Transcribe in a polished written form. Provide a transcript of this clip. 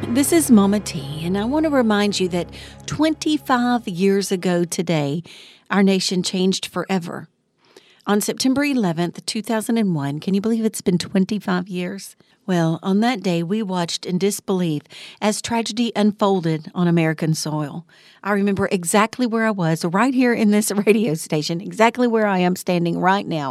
This is Mama T, and I want to remind you that 25 years ago today, our nation changed forever. On September 11th, 2001, can you believe it's been 25 years? Well, on that day, we watched in disbelief as tragedy unfolded on American soil. I remember exactly where I was, right here in this radio station, exactly where I am standing right now.